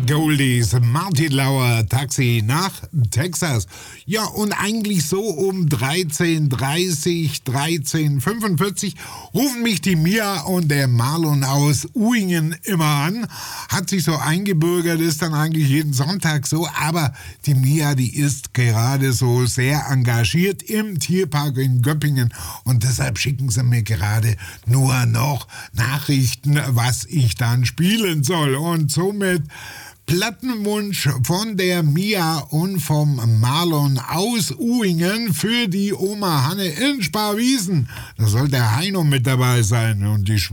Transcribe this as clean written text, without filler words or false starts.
Goldies, Martin Lauer, Taxi nach Texas. Ja, und eigentlich so um 13:30, 13:45 rufen mich die Mia und der Marlon aus Uhingen immer an. Hat sich so eingebürgert, ist dann eigentlich jeden Sonntag so, aber die Mia, die ist gerade so sehr engagiert im Tierpark in Göppingen und deshalb schicken sie mir gerade nur noch Nachrichten, was ich dann spielen soll. Und somit Plattenwunsch von der Mia und vom Marlon aus Uhingen für die Oma Hanne in Sparwiesen. Da soll der Heino mit dabei sein und die